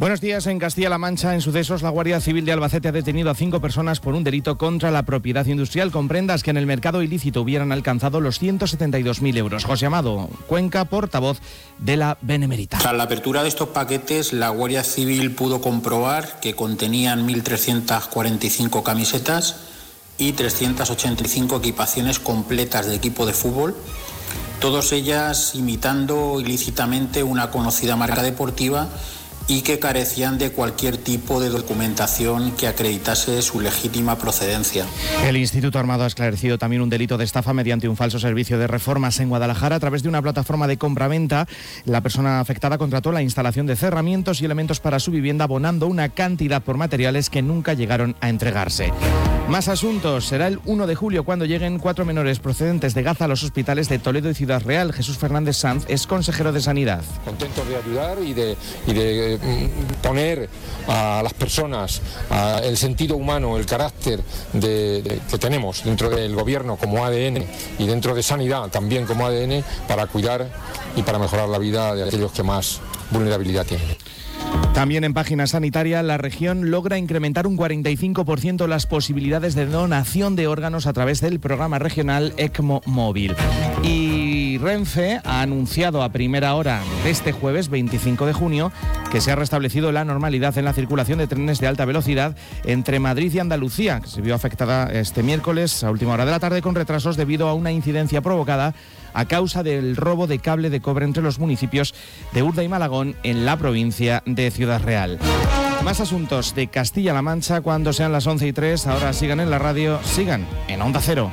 Buenos días. En Castilla-La Mancha, en sucesos, la Guardia Civil de Albacete ha detenido a 5 personas por un delito contra la propiedad industrial con prendas que en el mercado ilícito hubieran alcanzado los 172.000 euros. José Amado Cuenca, portavoz de la Benemérita. Tras la apertura de estos paquetes, la Guardia Civil pudo comprobar que contenían 1.345 camisetas y 385 equipaciones completas de equipo de fútbol, todas ellas imitando ilícitamente una conocida marca deportiva y que carecían de cualquier tipo de documentación que acreditase su legítima procedencia. El Instituto Armado ha esclarecido también un delito de estafa mediante un falso servicio de reformas en Guadalajara. A través de una plataforma de compraventa, la persona afectada contrató la instalación de cerramientos y elementos para su vivienda, abonando una cantidad por materiales que nunca llegaron a entregarse. Más asuntos. Será el 1 de julio cuando lleguen 4 menores procedentes de Gaza a los hospitales de Toledo y Ciudad Real. Jesús Fernández Sanz es consejero de Sanidad. Contentos de ayudar y de poner a las personas el sentido humano, el carácter que tenemos dentro del gobierno como ADN y dentro de Sanidad también como ADN para cuidar y para mejorar la vida de aquellos que más vulnerabilidad tienen. También en página sanitaria, la región logra incrementar un 45% las posibilidades de donación de órganos a través del programa regional ECMO Móvil. Y Renfe ha anunciado a primera hora de este jueves 25 de junio que se ha restablecido la normalidad en la circulación de trenes de alta velocidad entre Madrid y Andalucía, que se vio afectada este miércoles a última hora de la tarde con retrasos debido a una incidencia provocada a causa del robo de cable de cobre entre los municipios de Urda y Malagón en la provincia de Ciudad Real. Más asuntos de Castilla-La Mancha cuando sean las 11:03. Ahora sigan en la radio, sigan en Onda Cero.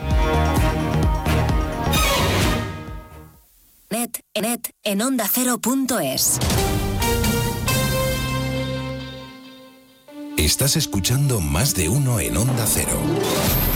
Net en ondacero.es. Estás escuchando Más de Uno en Onda Cero.